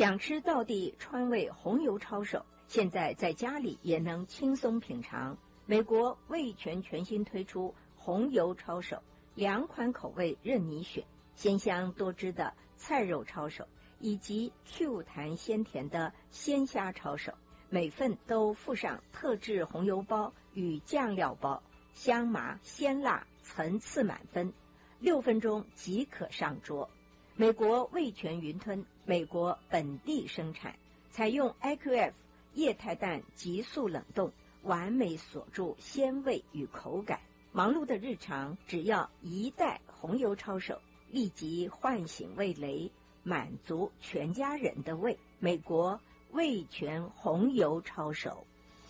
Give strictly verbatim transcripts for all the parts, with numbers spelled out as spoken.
想吃道地川味红油抄手，现在在家里也能轻松品尝。美国味全全新推出红油抄手，两款口味任你选，鲜香多汁的菜肉抄手，以及 Q 弹鲜甜的鲜虾抄手，每份都附上特制红油包与酱料包，香麻鲜辣层次满分，六分钟即可上桌。美国味全云吞，美国本地生产，采用 I Q F 液态氮急速冷冻，完美锁住鲜味与口感。忙碌的日常，只要一袋红油抄手，立即唤醒味蕾，满足全家人的胃。美国味全红油抄手。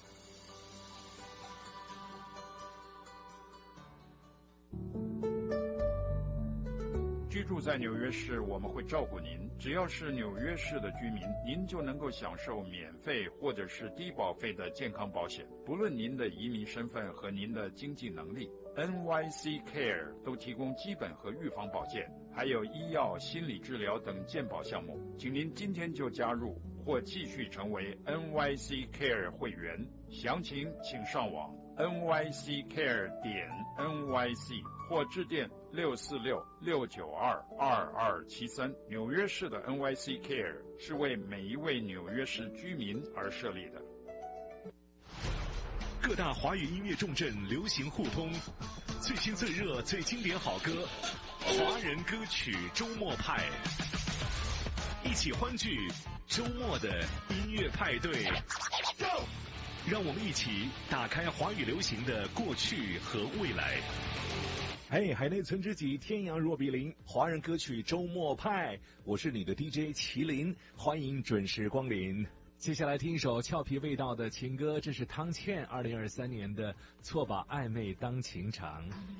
居住在纽约市，我们会照顾您。只要是纽约市的居民，您就能够享受免费或者是低保费的健康保险。不论您的移民身份和您的经济能力， N Y C Care 都提供基本和预防保健，还有医药、心理治疗等健保项目。请您今天就加入或继续成为 N Y C Care 会员。详情请上网 N Y C Care 点 N Y C 或致电六四六六九二二二七三。纽约市的 N Y C Care 是为每一位纽约市居民而设立的。 各大华语音乐重镇流行互通，最新最热最经典好歌，华人歌曲周末派，一起欢聚周末的音乐派对。让我们一起打开华语流行的过去和未来。 嘿，海内存知己，天涯若比邻，华人歌曲周末派，我是你的 D J 麒麟，欢迎准时光临。 接下来听一首俏皮味道的情歌，这是汤倩二零二三年的《错把暧昧当情长》。